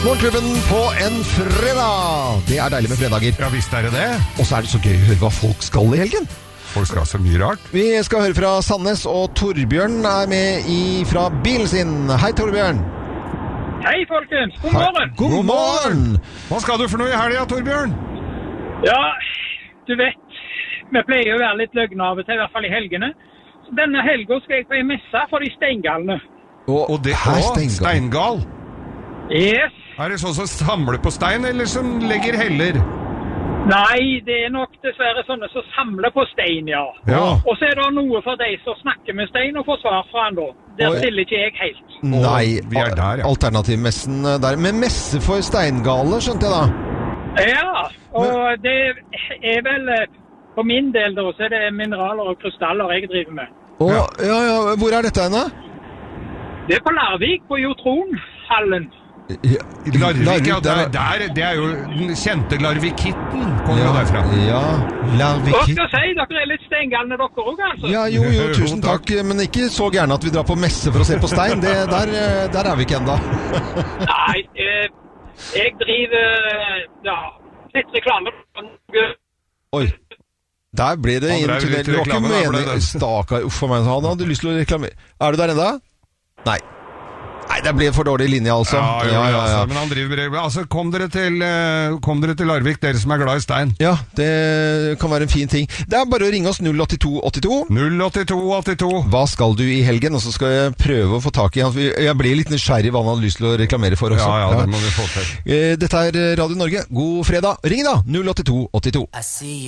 Morgenklubben på en fredag. Det er deilig med fredager. Ja, visst er det det. Og så er det så gøy å høre hva folk skal i helgen. Folk skal så mye rart. Vi skal høre fra Sandnes, og Torbjørn er med fra bilen sin. Hei, Torbjørn. Hei, folkens. God morgen. God morgen. Hva skal du for noe i helga, Torbjørn? Ja, du vet, vi pleier å være litt løgne av og til, i hvert fall i helgene. Så denne helga skal jeg på en messe for de steingalne. Og det steingal? Yes. Er det sånn som samler på stein, eller som legger heller? Nei, det er nok dessverre sånne som samler på stein, ja. Og så er det noe for de som snakker med stein og får svar fra han da. Der stiller ikke jeg helt. Nei, vi er der, ja. Alternativmessen der. Men messe for steingale, skjønte jeg da? Ja, og det er vel, på min del da, så er det mineraler og krystaller jeg driver med. Ja, hvor er dette henne? Det er på Larvik, på Jotronhallen. Larvik, ja, det er jo den kjente Larvikitten, kommer jo derfra. Ja, Larvikitten. Hva skal jeg si, dere er litt steingalne dere også, altså. Ja, jo, tusen takk, men ikke så gjerne at vi drar på messe for å se på stein, der er vi ikke enda. Nei, jeg driver, litt reklame. Oi, der ble det intunnelt. Det var ikke mening, stakkar, for meg, han hadde lyst til å reklamere. Er du der enda? Nei, det ble for dårlig linje, altså. Ja. Men han driver, altså, kom dere til Larvik, dere som er glad i stein. Ja, det kan være en fin ting. Det er bare å ringe oss 08282. 08282. Hva skal du i helgen? Og så skal jeg prøve å få tak i han. Jeg ble litt nysgjerrig hva han hadde lyst til å reklamere for også. Ja, det må vi få til. Dette er Radio Norge. God fredag. Ring da, 08282.